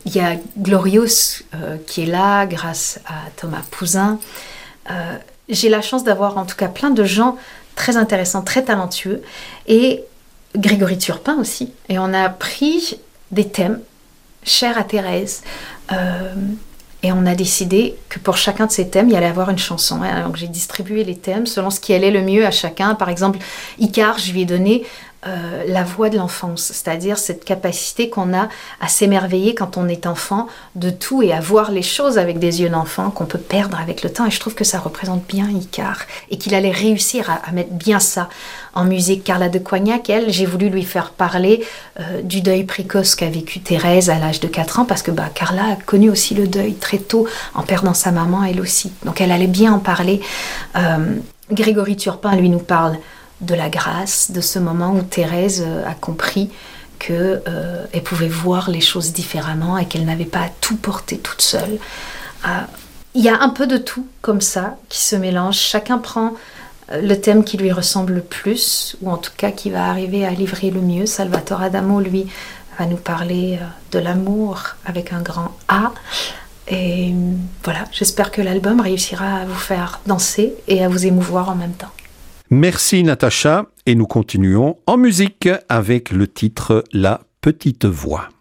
Il y a Glorious qui est là grâce à Thomas Pouzin. J'ai la chance d'avoir en tout cas plein de gens très intéressants, très talentueux, et Grégory Turpin aussi. Et on a pris des thèmes chers à Thérèse, et on a décidé que pour chacun de ces thèmes, il y allait avoir une chanson. Donc j'ai distribué les thèmes selon ce qui allait le mieux à chacun. Par exemple, Icare, je lui ai donné la voix de l'enfance, c'est-à-dire cette capacité qu'on a à s'émerveiller quand on est enfant de tout et à voir les choses avec des yeux d'enfant qu'on peut perdre avec le temps. Et je trouve que ça représente bien Icare et qu'il allait réussir à mettre bien ça en musique. Carla de Coignac, elle, j'ai voulu lui faire parler du deuil précoce qu'a vécu Thérèse à l'âge de 4 ans parce que Carla a connu aussi le deuil très tôt en perdant sa maman elle aussi. Donc elle allait bien en parler. Grégory Turpin, lui, nous parle de la grâce, de ce moment où Thérèse a compris qu'elle pouvait voir les choses différemment et qu'elle n'avait pas à tout porter toute seule. Il y a un peu de tout comme ça qui se mélange. Chacun prend le thème qui lui ressemble le plus, ou en tout cas qui va arriver à livrer le mieux. Salvatore Adamo, lui, va nous parler de l'amour avec un grand A. Et voilà, j'espère que l'album réussira à vous faire danser et à vous émouvoir en même temps. Merci Natacha, et nous continuons en musique avec le titre La Petite Voix.